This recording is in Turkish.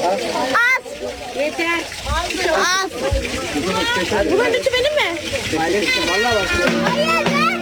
Az. Yeter. Az. Bunun üçü benim mi? Vallahi bak. Hayır ben.